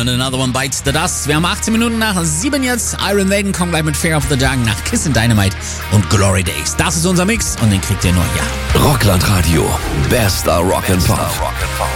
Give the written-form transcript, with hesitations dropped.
und Another One Bites the Dust. Wir haben 18 Minuten nach 7 jetzt. Iron Maiden kommen gleich mit Fear of the Dark nach Kiss and Dynamite und Glory Days. Das ist unser Mix und den kriegt ihr nur hier. Rockland Radio. Bester Rock and Pop.